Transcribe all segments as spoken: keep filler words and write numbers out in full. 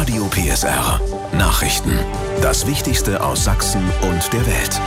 Radio P S R. Nachrichten. Das Wichtigste aus Sachsen und der Welt.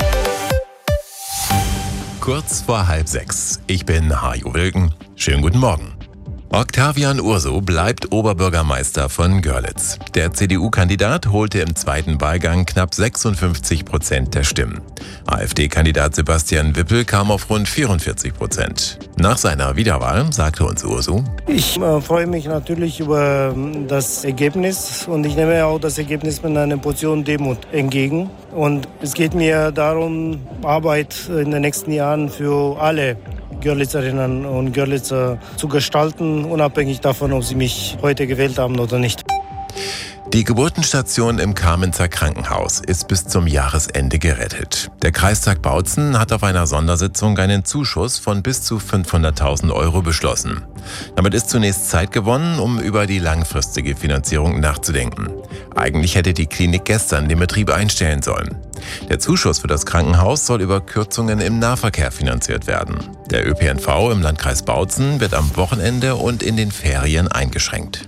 Kurz vor halb sechs. Ich bin Hajo Wilken. Schönen guten Morgen. Octavian Urso bleibt Oberbürgermeister von Görlitz. Der C D U-Kandidat holte im zweiten Wahlgang knapp sechsundfünfzig Prozent der Stimmen. AfD-Kandidat Sebastian Wippel kam auf rund vierundvierzig Prozent. Nach seiner Wiederwahl sagte uns Urso: Ich äh, freue mich natürlich über äh, das Ergebnis und ich nehme auch das Ergebnis mit einer Portion Demut entgegen. Und es geht mir darum, Arbeit in den nächsten Jahren für alle Görlitzerinnen und Görlitzer zu gestalten, unabhängig davon, ob sie mich heute gewählt haben oder nicht. Die Geburtenstation im Kamenzer Krankenhaus ist bis zum Jahresende gerettet. Der Kreistag Bautzen hat auf einer Sondersitzung einen Zuschuss von bis zu fünfhunderttausend Euro beschlossen. Damit ist zunächst Zeit gewonnen, um über die langfristige Finanzierung nachzudenken. Eigentlich hätte die Klinik gestern den Betrieb einstellen sollen. Der Zuschuss für das Krankenhaus soll über Kürzungen im Nahverkehr finanziert werden. Der Ö P N V im Landkreis Bautzen wird am Wochenende und in den Ferien eingeschränkt.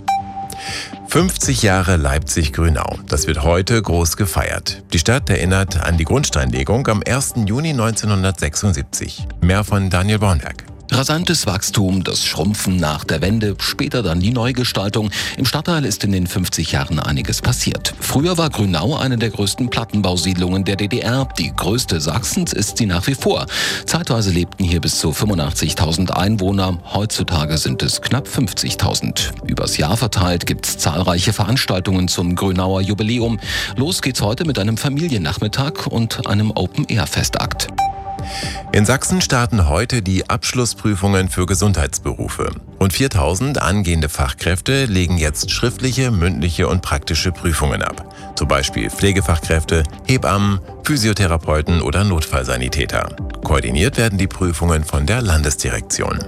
fünfzig Jahre Leipzig-Grünau. Das wird heute groß gefeiert. Die Stadt erinnert an die Grundsteinlegung am ersten Juni neunzehnhundertsechsundsiebzig. Mehr von Daniel Bornberg. Rasantes Wachstum, das Schrumpfen nach der Wende, später dann die Neugestaltung. Im Stadtteil ist in den fünfzig Jahren einiges passiert. Früher war Grünau eine der größten Plattenbausiedlungen der D D R. Die größte Sachsens ist sie nach wie vor. Zeitweise lebten hier bis zu fünfundachtzigtausend Einwohner. Heutzutage sind es knapp fünfzigtausend. Übers Jahr verteilt gibt es zahlreiche Veranstaltungen zum Grünauer Jubiläum. Los geht's heute mit einem Familiennachmittag und einem Open-Air-Festakt. In Sachsen starten heute die Abschlussprüfungen für Gesundheitsberufe. Rund viertausend angehende Fachkräfte legen jetzt schriftliche, mündliche und praktische Prüfungen ab. Zum Beispiel Pflegefachkräfte, Hebammen, Physiotherapeuten oder Notfallsanitäter. Koordiniert werden die Prüfungen von der Landesdirektion.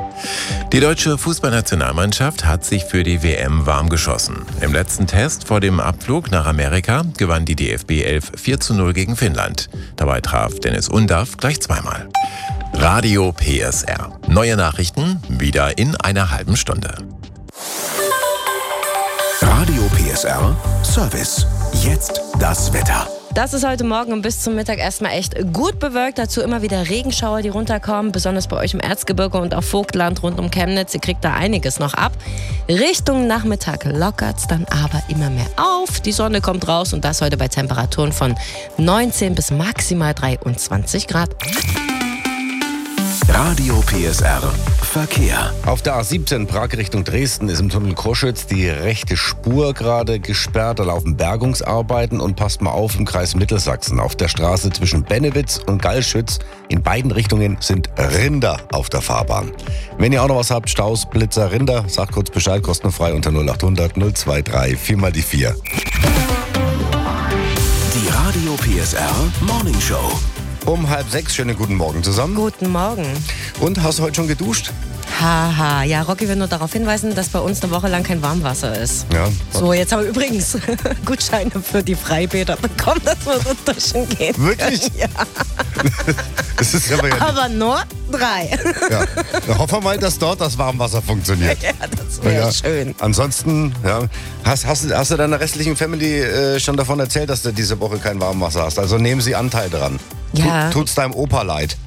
Die deutsche Fußballnationalmannschaft hat sich für die W M warm geschossen. Im letzten Test vor dem Abflug nach Amerika gewann die D F B elf vier zu null gegen Finnland. Dabei traf Dennis Undaff gleich zweimal. Radio P S R. Neue Nachrichten wieder in einer halben Stunde. Radio P S R Service. Jetzt das Wetter. Das ist heute Morgen und bis zum Mittag erstmal echt gut bewölkt. Dazu immer wieder Regenschauer, die runterkommen. Besonders bei euch im Erzgebirge und auf Vogtland rund um Chemnitz. Ihr kriegt da einiges noch ab. Richtung Nachmittag lockert es dann aber immer mehr auf. Die Sonne kommt raus und das heute bei Temperaturen von neunzehn bis maximal dreiundzwanzig Grad. Radio P S R Verkehr. Auf der A siebzehn Prag Richtung Dresden ist im Tunnel Koschütz die rechte Spur gerade gesperrt. Da laufen Bergungsarbeiten und passt mal auf im Kreis Mittelsachsen. Auf der Straße zwischen Bennewitz und Gallschütz in beiden Richtungen sind Rinder auf der Fahrbahn. Wenn ihr auch noch was habt, Staus, Blitzer, Rinder, sagt kurz Bescheid, kostenfrei unter null achthundert null dreiundzwanzig vier mal die vier. Die Radio P S R Morning Show. Um halb sechs, schönen guten Morgen zusammen. Guten Morgen. Und, hast du heute schon geduscht? Haha, ja, Rocky will nur darauf hinweisen, dass bei uns eine Woche lang kein Warmwasser ist. Ja. So, jetzt haben wir übrigens Gutscheine für die Freibäder bekommen, dass wir so duschen gehen. Wirklich? Ja. Das ist aber, ja aber nur drei. Ja. Wir hoffen mal, dass dort das Warmwasser funktioniert. Ja, das wäre ja. schön. Ansonsten, ja, hast, hast, hast du deiner restlichen Family äh, schon davon erzählt, dass du diese Woche kein Warmwasser hast? Also nehmen sie Anteil dran. Ja. Tut, tut's deinem Opa leid.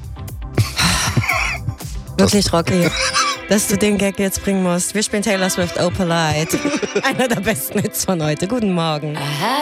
Wirklich, Rocky, dass du den Gag jetzt bringen musst. Wir spielen Taylor Swift, Oh Polite. Einer der besten Hits von heute. Guten Morgen.